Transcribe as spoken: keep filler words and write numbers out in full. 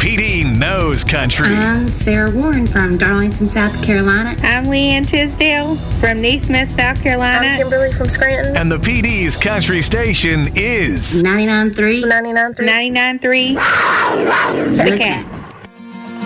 P D knows country. I'm Sarah Warren from Darlington, South Carolina. I'm Leanne Tisdale from Neesmith, South Carolina. I'm Kimberly from Scranton. And the P D's country station is ninety-nine point three. ninety-nine point three. ninety-nine point three. The Cat.